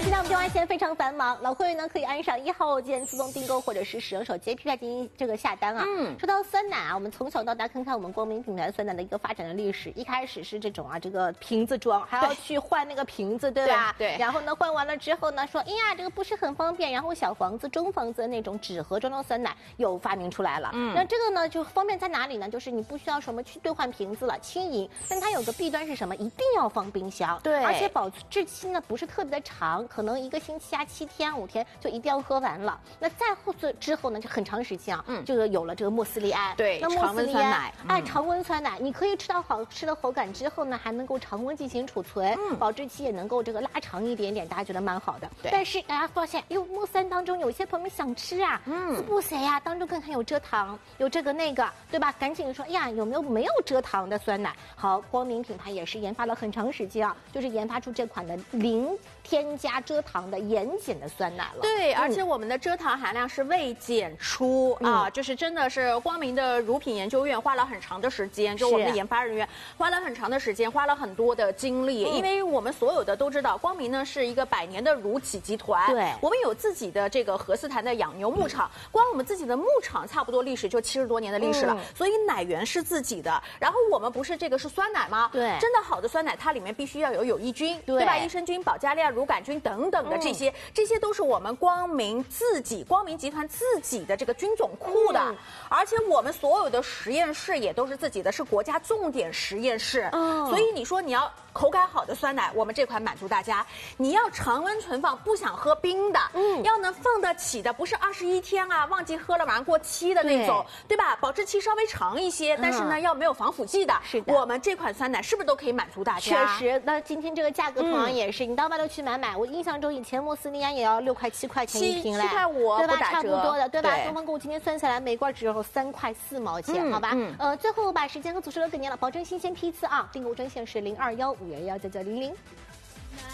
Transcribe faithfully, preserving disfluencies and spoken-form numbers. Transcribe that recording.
现在我们电话线非常繁忙，老会员呢可以按上一号键自动订购，或者是使用手机 A P P 进行这个下单啊。嗯，说到酸奶啊，我们从小到大看看我们光明品牌酸奶的一个发展的历史，一开始是这种啊这个瓶子装，还要去换那个瓶子，对吧？ 对。对然后呢换完了之后呢，说哎呀这个不是很方便，然后小房子、中房子的那种纸盒装的酸奶又发明出来了。嗯，那这个呢就方便在哪里呢？就是你不需要什么去兑换瓶子了，轻盈，但它有个弊端是什么？一定要放冰箱。 对， 而且保质期呢不是特别的长，可能一个星期啊、七天、五天就一定要喝完了。那再后之后呢，就很长时间啊，嗯，这个有了这个莫斯利安， 对， 那莫斯利安， 奶， 哎，常温酸奶，你可以吃到好吃的口感之后呢，还能够常温进行储存，嗯，保质期也能够这个拉长一点点，大家觉得蛮好的。 对， 但是大家发现，哟，莫斯安当中有些朋友们想吃啊，嗯，滋补谁呀？当中更还有蔗糖，有这个那个，对吧？赶紧说，哎呀，有没有没有蔗糖的酸奶？好，光明品牌也是研发了很长时间啊，就是研发出这款的零添加蔗糖的盐碱的酸奶了。 对，而且我们的蔗糖含量是未检出、嗯、啊，就是真的是光明的乳品研究院花了很长的时间，就我们的研发人员花了很长的时间，花了很多的精力、嗯，因为我们所有的都知道，光明呢是一个百年的乳企集团， 对， 我们有自己的这个荷斯坛的养牛牧场，嗯、光我们自己的牧场差不多历史就七十多年的历史了、嗯，所以奶源是自己的。然后我们不是这个是酸奶吗？ 对， 真的好的酸奶它里面必须要有有益菌， 对, 对吧？益生菌、保加利亚乳杆菌等等的这些、嗯，这些都是我们光明自己、光明集团自己的这个菌种库的、嗯，而且我们所有的实验室也都是自己的，是国家重点实验室。嗯，所以你说你要口感好的酸奶，我们这款满足大家。你要常温存放，不想喝冰的，嗯，要能放得起的，不是二十一天啊，忘记喝了马上过期的那种， 对, 对吧？保质期稍微长一些，但是呢，嗯、要没有防腐剂的。 是的， 我们这款酸奶是不是都可以满足大家？ 确实，那今天这个价格同样也是，嗯、你到外头去买买，我印象中以前莫斯利安也要六块七块钱一瓶嘞， 七块五， 对吧？ 不打折， 差不多的，对吧？东方购物今天算下来，每罐只有三块四毛钱，嗯、好吧？嗯。呃，最后把时间和组织留给您了，保证新鲜批次啊！订购专线是零二幺五幺幺九九零零。